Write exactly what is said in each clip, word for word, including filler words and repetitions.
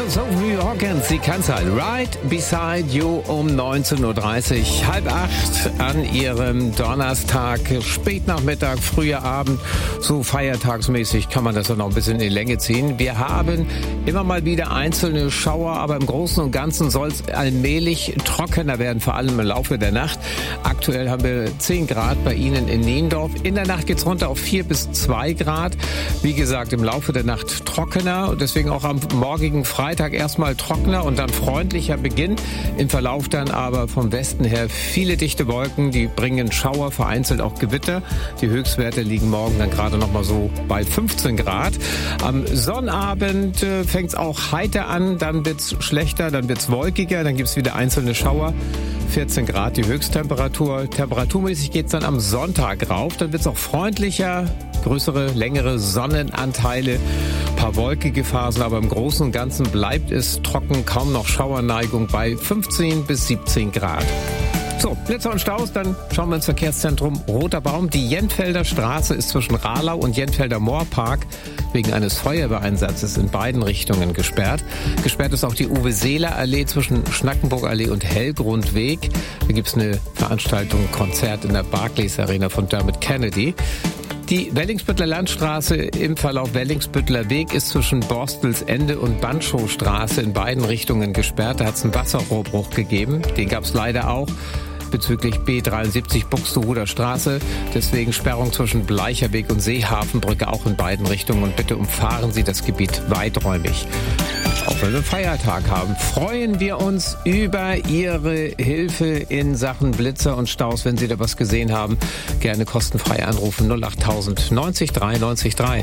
Eagles of New York and sie kann's halt. Right Beside You um neunzehn Uhr dreißig, halb acht an ihrem Donnerstag, Spätnachmittag, früher Abend, so feiertagsmäßig kann man das dann noch ein bisschen in die Länge ziehen. Wir haben immer mal wieder einzelne Schauer, aber im Großen und Ganzen soll es allmählich trockener werden, vor allem im Laufe der Nacht. Aktuell haben wir zehn Grad bei Ihnen in Niendorf. In der Nacht geht's runter auf vier bis zwei Grad. Wie gesagt, im Laufe der Nacht trockener und deswegen auch am morgigen Freitag erstmal trockener und dann freundlicher Beginn. Im Verlauf dann aber vom Westen her viele dichte Wolken, die bringen Schauer, vereinzelt auch Gewitter. Die Höchstwerte liegen morgen dann gerade noch mal so bei fünfzehn Grad. Am Sonnabend äh, fängt es auch heiter an, dann wird's schlechter, dann wird's wolkiger, dann gibt's wieder einzelne Schauer. vierzehn Grad die Höchsttemperatur. Temperaturmäßig geht's dann am Sonntag rauf. Dann wird's auch freundlicher, größere, längere Sonnenanteile, paar wolkige Phasen, aber im Großen und Ganzen bleibt es trocken, kaum noch Schauerneigung bei fünfzehn bis siebzehn Grad. So, Blitzer und Staus, dann schauen wir ins Verkehrszentrum Roter Baum. Die Jenfelder Straße ist zwischen Rahlau und Jenfelder Moorpark wegen eines Feuerwehreinsatzes in beiden Richtungen gesperrt. Gesperrt ist auch die Uwe-Seeler-Allee zwischen Schnackenburg-Allee und Hellgrundweg. Da gibt's eine Veranstaltung, Konzert in der Barclays Arena von Dermot Kennedy. Die Wellingsbüttler Landstraße im Verlauf Wellingsbüttler Weg ist zwischen Borstelsende und Bandschowstraße in beiden Richtungen gesperrt. Da hat es einen Wasserrohrbruch gegeben. Den gab es leider auch bezüglich B dreiundsiebzig Buxtehuder Straße. Deswegen Sperrung zwischen Bleicherweg und Seehafenbrücke auch in beiden Richtungen. Und bitte umfahren Sie das Gebiet weiträumig. Auch wenn wir Feiertag haben, freuen wir uns über Ihre Hilfe in Sachen Blitzer und Staus. Wenn Sie da was gesehen haben, gerne kostenfrei anrufen null acht tausend neunzig drei neunzig drei.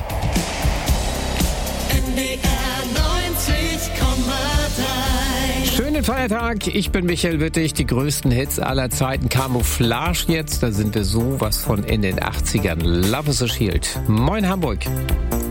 N D R neunzig Komma drei. Schönen Feiertag, ich bin Michael Wittig. Die größten Hits aller Zeiten. Camouflage jetzt, da sind wir sowas von in den achtzigern. Love is a Shield. Moin Hamburg.